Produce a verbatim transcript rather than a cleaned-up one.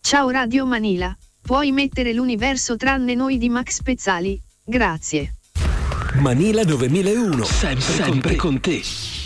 Ciao Radio Manila, puoi mettere l'universo tranne noi di Max Pezzali, grazie. Manila novemilauno, sempre, sempre con te. Con te.